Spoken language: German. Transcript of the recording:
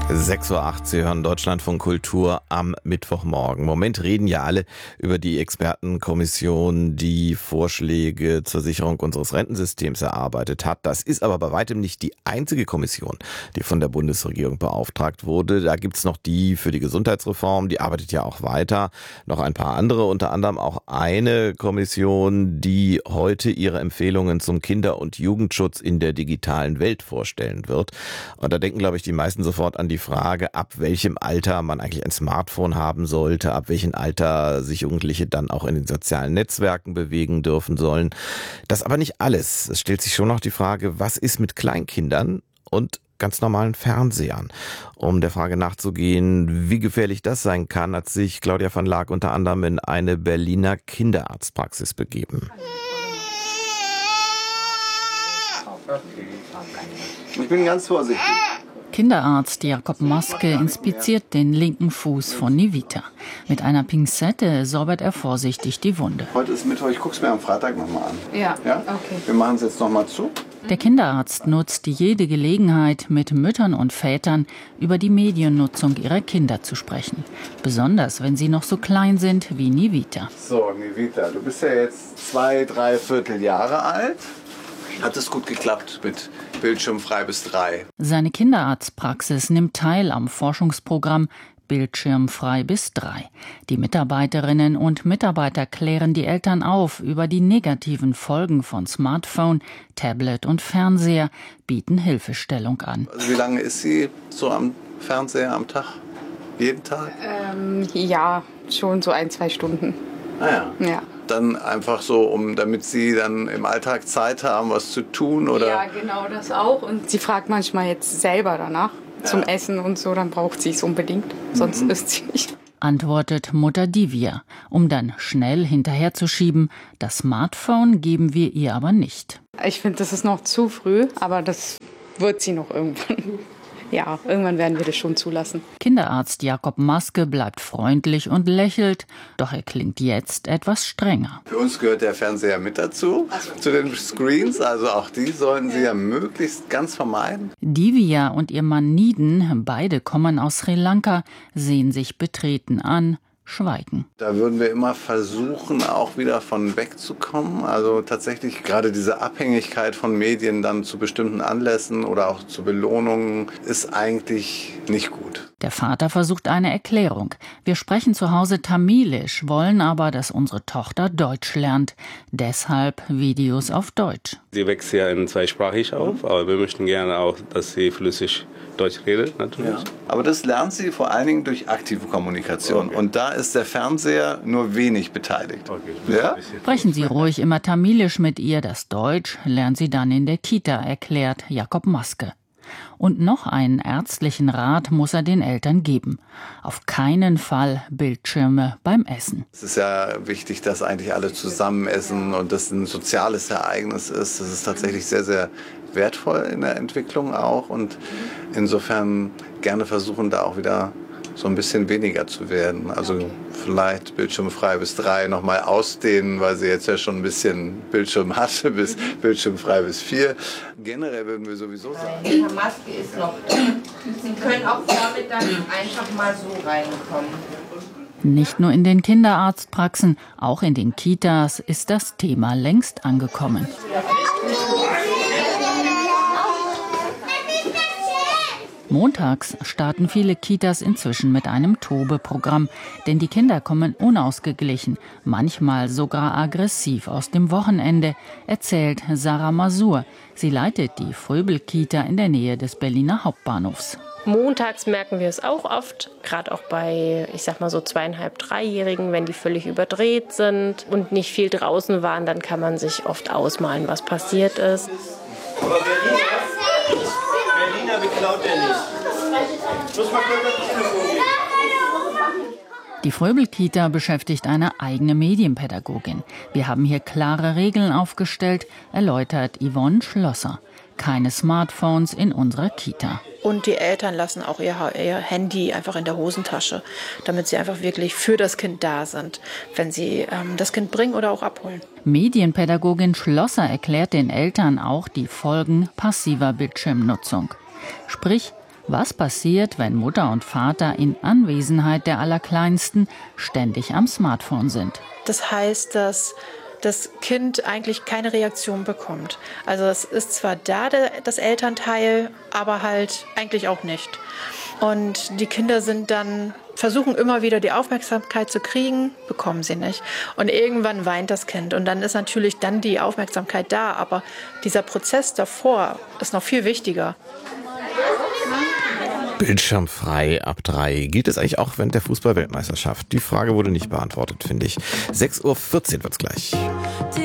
6:08 Uhr, Sie hören Deutschlandfunk Kultur am Mittwochmorgen. Im Moment reden ja alle über die Expertenkommission, die Vorschläge zur Sicherung unseres Rentensystems erarbeitet hat. Das ist aber bei weitem nicht die einzige Kommission, die von der Bundesregierung beauftragt wurde. Da gibt's noch die für die Gesundheitsreform, die arbeitet ja auch weiter. Noch ein paar andere, unter anderem auch eine Kommission, die heute ihre Empfehlungen zum Kinder- und Jugendschutz in der digitalen Welt vorstellen wird. Und da denken, glaube ich, die meisten sofort an die Frage, ab welchem Alter man eigentlich ein Smartphone haben sollte, ab welchem Alter sich Jugendliche dann auch in den sozialen Netzwerken bewegen dürfen sollen. Das aber nicht alles. Es stellt sich schon noch die Frage, was ist mit Kleinkindern und ganz normalen Fernsehern? Um der Frage nachzugehen, wie gefährlich das sein kann, hat sich Claudia van Laak unter anderem in eine Berliner Kinderarztpraxis begeben. Ich bin ganz vorsichtig. Kinderarzt Jakob Maske inspiziert den linken Fuß von Nivita. Mit einer Pinzette säubert er vorsichtig die Wunde. Heute ist Mittwoch, ich guck's mir am Freitag nochmal an. Ja, Ja? okay. Wir machen es jetzt nochmal zu. Der Kinderarzt nutzt jede Gelegenheit, mit Müttern und Vätern über die Mediennutzung ihrer Kinder zu sprechen. Besonders, wenn sie noch so klein sind wie Nivita. So, Nivita, du bist ja jetzt 2, 3/4 Jahre alt. Hat es gut geklappt mit Bildschirmfrei bis 3? Seine Kinderarztpraxis nimmt teil am Forschungsprogramm Bildschirmfrei bis 3. Die Mitarbeiterinnen und Mitarbeiter klären die Eltern auf über die negativen Folgen von Smartphone, Tablet und Fernseher, bieten Hilfestellung an. Also wie lange ist sie so am Fernseher am Tag? Jeden Tag? Ja, schon so 1, 2 Stunden. Ja. Dann einfach so, damit sie dann im Alltag Zeit haben, was zu tun, oder? Ja, genau das auch. Und sie fragt manchmal jetzt selber danach zum Essen und so, dann braucht sie es unbedingt, sonst isst sie nicht. Antwortet Mutter Divya, um dann schnell hinterherzuschieben, das Smartphone geben wir ihr aber nicht. Ich finde, das ist noch zu früh, aber das wird sie noch irgendwann. Ja, irgendwann werden wir das schon zulassen. Kinderarzt Jakob Maske bleibt freundlich und lächelt, doch er klingt jetzt etwas strenger. Für uns gehört der Fernseher mit dazu, zu den Screens, also auch die sollten Sie ja möglichst ganz vermeiden. Divya und ihr Mann Niden, beide kommen aus Sri Lanka, sehen sich betreten an, schweigen. Da würden wir immer versuchen, auch wieder von wegzukommen. Also tatsächlich gerade diese Abhängigkeit von Medien dann zu bestimmten Anlässen oder auch zu Belohnungen ist eigentlich nicht gut. Der Vater versucht eine Erklärung. Wir sprechen zu Hause Tamilisch, wollen aber, dass unsere Tochter Deutsch lernt. Deshalb Videos auf Deutsch. Sie wächst ja zweisprachig auf, aber wir möchten gerne auch, dass sie flüssig Deutsch redet, natürlich. Ja. Aber das lernt sie vor allen Dingen durch aktive Kommunikation. Okay. Und da ist der Fernseher nur wenig beteiligt. Okay. Ja? Sprechen Sie ruhig immer Tamilisch mit ihr, das Deutsch lernt sie dann in der Kita, erklärt Jakob Maske. Und noch einen ärztlichen Rat muss er den Eltern geben. Auf keinen Fall Bildschirme beim Essen. Es ist ja wichtig, dass eigentlich alle zusammen essen und das ein soziales Ereignis ist. Das ist tatsächlich sehr, sehr wertvoll in der Entwicklung auch. Und insofern gerne versuchen, da auch wieder so ein bisschen weniger zu werden. Also vielleicht bildschirmfrei bis 3 nochmal ausdehnen, weil sie jetzt ja schon ein bisschen Bildschirm hatte, bis bildschirmfrei bis 4. Generell würden wir sowieso sagen. Die Maske ist noch da. Sie können auch vormittags einfach mal so reinkommen. Nicht nur in den Kinderarztpraxen, auch in den Kitas ist das Thema längst angekommen. Montags starten viele Kitas inzwischen mit einem Tobe-Programm, denn die Kinder kommen unausgeglichen, manchmal sogar aggressiv aus dem Wochenende, erzählt Sarah Masur. Sie leitet die Fröbel-Kita in der Nähe des Berliner Hauptbahnhofs. Montags merken wir es auch oft, gerade auch bei, ich sag mal so 2,5-, 3-Jährigen, wenn die völlig überdreht sind und nicht viel draußen waren, dann kann man sich oft ausmalen, was passiert ist. Aber Berliner beklaut er nicht. Muss mal kurz das Telefon geben. Die Fröbel-Kita beschäftigt eine eigene Medienpädagogin. Wir haben hier klare Regeln aufgestellt, erläutert Yvonne Schlosser. Keine Smartphones in unserer Kita. Und die Eltern lassen auch ihr Handy einfach in der Hosentasche, damit sie einfach wirklich für das Kind da sind, wenn sie das Kind bringen oder auch abholen. Medienpädagogin Schlosser erklärt den Eltern auch die Folgen passiver Bildschirmnutzung. Sprich, Was passiert, wenn Mutter und Vater in Anwesenheit der Allerkleinsten ständig am Smartphone sind? Das heißt, dass das Kind eigentlich keine Reaktion bekommt. Also es ist zwar da, das Elternteil, aber halt eigentlich auch nicht. Und die Kinder versuchen immer wieder die Aufmerksamkeit zu kriegen, bekommen sie nicht. Und irgendwann weint das Kind und dann ist natürlich dann die Aufmerksamkeit da. Aber dieser Prozess davor ist noch viel wichtiger. Bildschirmfrei ab 3. Gilt es eigentlich auch während der Fußball-Weltmeisterschaft? Die Frage wurde nicht beantwortet, finde ich. 6:14 Uhr wird's gleich.